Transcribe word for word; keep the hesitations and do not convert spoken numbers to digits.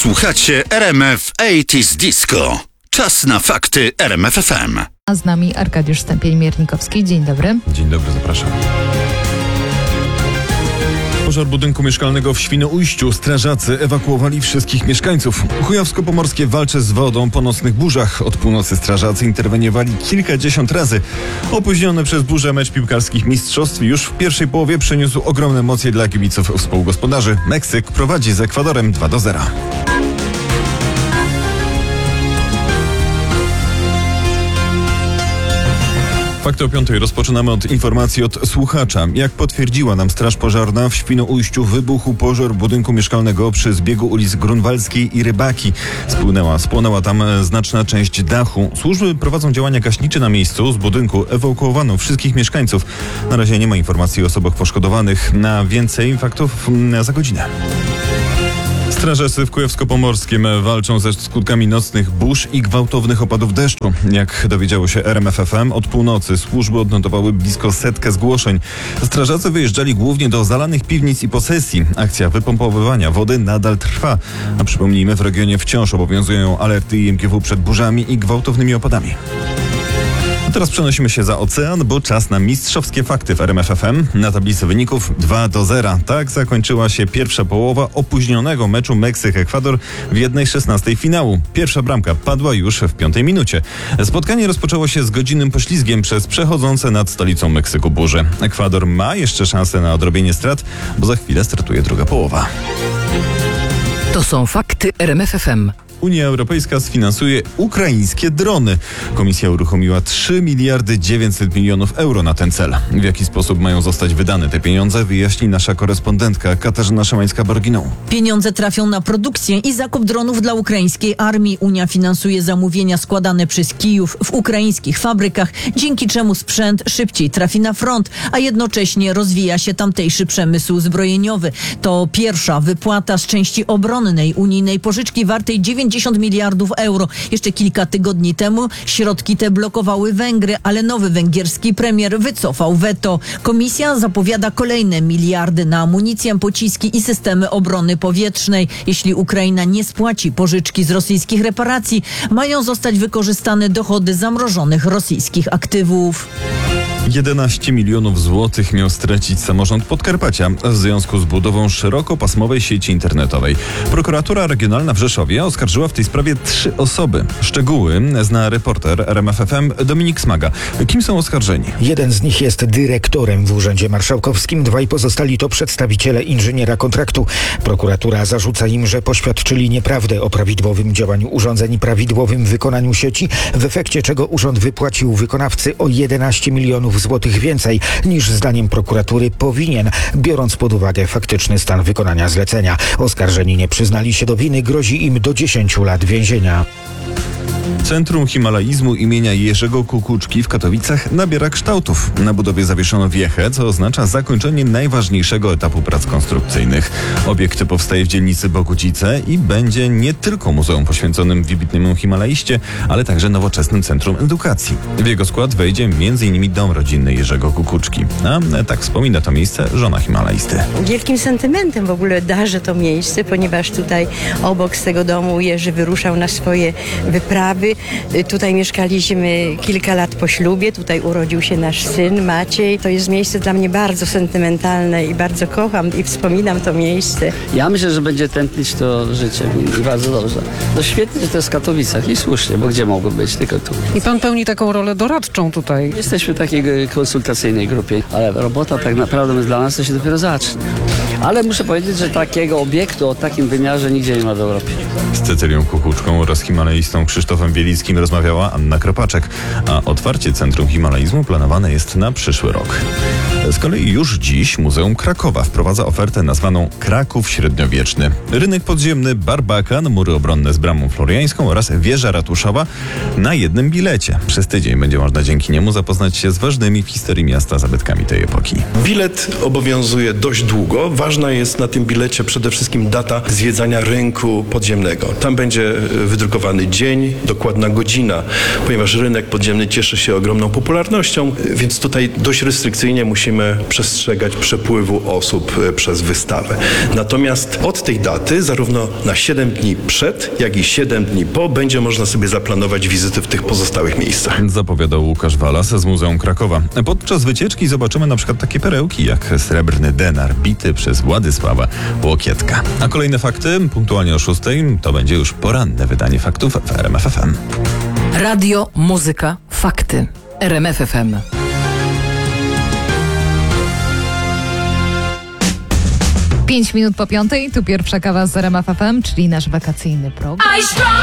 Słuchacie R M F osiemdziesiąt Disco. Czas na fakty R M F F M. A z nami Arkadiusz Stępień-Miernikowski. Dzień dobry. Dzień dobry, zapraszam. Pożar budynku mieszkalnego w Świnoujściu. Strażacy ewakuowali wszystkich mieszkańców. Kujawsko-Pomorskie walczy z wodą po nocnych burzach. Od północy strażacy interweniowali kilkadziesiąt razy. Opóźniony przez burzę mecz piłkarskich mistrzostw już w pierwszej połowie przyniósł ogromne emocje dla kibiców współgospodarzy. Meksyk prowadzi z Ekwadorem dwa do zera. Fakty o piątej rozpoczynamy od informacji od słuchacza. Jak potwierdziła nam Straż Pożarna, w Świnoujściu wybuchł pożar budynku mieszkalnego przy zbiegu ulic Grunwaldzkiej i Rybaki. Spłynęła, spłonęła tam znaczna część dachu. Służby prowadzą działania gaśnicze na miejscu. Z budynku ewakuowano wszystkich mieszkańców. Na razie nie ma informacji o osobach poszkodowanych. Na więcej faktów za godzinę. Strażacy w Kujawsko-Pomorskim walczą ze skutkami nocnych burz i gwałtownych opadów deszczu. Jak dowiedziało się R M F F M, od północy służby odnotowały blisko setkę zgłoszeń. Strażacy wyjeżdżali głównie do zalanych piwnic i posesji. Akcja wypompowywania wody nadal trwa. A przypomnijmy, w regionie wciąż obowiązują alerty I M G W przed burzami i gwałtownymi opadami. Teraz przenosimy się za ocean, bo czas na mistrzowskie fakty w R M F F M. Na tablicy wyników dwa do zera. Tak zakończyła się pierwsza połowa opóźnionego meczu Meksyk-Ekwador w jednej szesnastej finału. Pierwsza bramka padła już w piątej minucie. Spotkanie rozpoczęło się z godzinnym poślizgiem przez przechodzące nad stolicą Meksyku burze. Ekwador ma jeszcze szansę na odrobienie strat, bo za chwilę startuje druga połowa. To są fakty R M F F M. Unia Europejska sfinansuje ukraińskie drony. Komisja uruchomiła trzy miliardy dziewięćset milionów euro na ten cel. W jaki sposób mają zostać wydane te pieniądze, wyjaśni nasza korespondentka Katarzyna Szymańska-Borginą. Pieniądze trafią na produkcję i zakup dronów dla ukraińskiej armii. Unia finansuje zamówienia składane przez Kijów w ukraińskich fabrykach, dzięki czemu sprzęt szybciej trafi na front, a jednocześnie rozwija się tamtejszy przemysł zbrojeniowy. To pierwsza wypłata z części obronnej unijnej pożyczki wartej dziewięćdziesiąt miliardów euro. Jeszcze kilka tygodni temu środki te blokowały Węgry, ale nowy węgierski premier wycofał weto. Komisja zapowiada kolejne miliardy na amunicję, pociski i systemy obrony powietrznej. Jeśli Ukraina nie spłaci pożyczki z rosyjskich reparacji, mają zostać wykorzystane dochody zamrożonych rosyjskich aktywów. jedenaście milionów złotych miał stracić samorząd Podkarpacia w związku z budową szerokopasmowej sieci internetowej. Prokuratura Regionalna w Rzeszowie oskarżyła w tej sprawie trzy osoby. Szczegóły zna reporter R M F F M Dominik Smaga. Kim są oskarżeni? Jeden z nich jest dyrektorem w Urzędzie Marszałkowskim, dwaj pozostali to przedstawiciele inżyniera kontraktu. Prokuratura zarzuca im, że poświadczyli nieprawdę o prawidłowym działaniu urządzeń i prawidłowym wykonaniu sieci, w efekcie czego urząd wypłacił wykonawcy o jedenaście milionów złotych więcej niż zdaniem prokuratury powinien, biorąc pod uwagę faktyczny stan wykonania zlecenia. Oskarżeni nie przyznali się do winy, grozi im do dziesięciu lat więzienia. Centrum Himalaizmu imienia Jerzego Kukuczki w Katowicach nabiera kształtów. Na budowie zawieszono wiechę, co oznacza zakończenie najważniejszego etapu prac konstrukcyjnych. Obiekt powstaje w dzielnicy Bogucice i będzie nie tylko muzeum poświęconym wybitnemu himalaiście, ale także nowoczesnym centrum edukacji. W jego skład wejdzie między innymi dom rodzinny Jerzego Kukuczki. A tak wspomina to miejsce żona himalaisty. Wielkim sentymentem w ogóle darzę to miejsce, ponieważ tutaj obok z tego domu Jerzy wyruszał na swoje wyprawy. Tutaj mieszkaliśmy kilka lat po ślubie, tutaj urodził się nasz syn Maciej. To jest miejsce dla mnie bardzo sentymentalne i bardzo kocham i wspominam to miejsce. Ja myślę, że będzie tętnić to życie i bardzo dobrze. No świetnie, że to jest w Katowicach i słusznie, bo gdzie mogło być, tylko tu. I pan pełni taką rolę doradczą tutaj. Jesteśmy w takiej konsultacyjnej grupie, ale robota tak naprawdę dla nas to się dopiero zacznie. Ale muszę powiedzieć, że takiego obiektu o takim wymiarze nigdzie nie ma w Europie. Z Cecylią Kukuczką oraz himalaistą Krzysztofem Wielickim rozmawiała Anna Kropaczek, a otwarcie Centrum Himalaizmu planowane jest na przyszły rok. Z kolei już dziś Muzeum Krakowa wprowadza ofertę nazwaną Kraków Średniowieczny. Rynek podziemny, barbakan, mury obronne z bramą floriańską oraz wieża ratuszowa na jednym bilecie. Przez tydzień będzie można dzięki niemu zapoznać się z ważnymi w historii miasta zabytkami tej epoki. Bilet obowiązuje dość długo. Ważna jest na tym bilecie przede wszystkim data zwiedzania rynku podziemnego. Tam będzie wydrukowany dzień, dokładna godzina, ponieważ rynek podziemny cieszy się ogromną popularnością, więc tutaj dość restrykcyjnie musimy będziemy przestrzegać przepływu osób e, przez wystawę. Natomiast od tej daty, zarówno na siedem dni przed, jak i siedem dni po, będzie można sobie zaplanować wizyty w tych pozostałych miejscach. Zapowiadał Łukasz Walas z Muzeum Krakowa. Podczas wycieczki zobaczymy na przykład takie perełki jak srebrny denar bity przez Władysława Łokietka. A kolejne fakty punktualnie o szóstej to będzie już poranne wydanie faktów w R M F F M. Radio, muzyka, fakty. R M F F M. Pięć minut po piątej, tu pierwsza kawa z R M F F M, czyli nasz wakacyjny program.